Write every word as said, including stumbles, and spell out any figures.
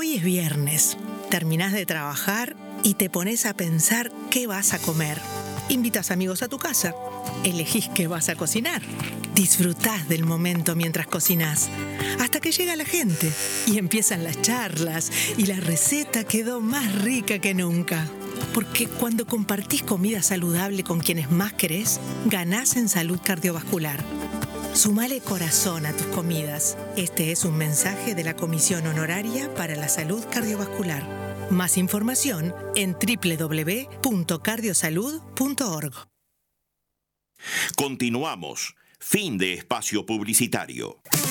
Hoy es viernes, terminás de trabajar y te pones a pensar qué vas a comer. Invitas amigos a tu casa, elegís qué vas a cocinar. Disfrutás del momento mientras cocinás, hasta que llega la gente y empiezan las charlas y la receta quedó más rica que nunca. Porque cuando compartís comida saludable con quienes más querés, ganás en salud cardiovascular. Sumale corazón a tus comidas. Este es un mensaje de la Comisión Honoraria para la Salud Cardiovascular. Más información en doble u doble u doble u punto cardiosalud punto org. Continuamos. Fin de espacio publicitario.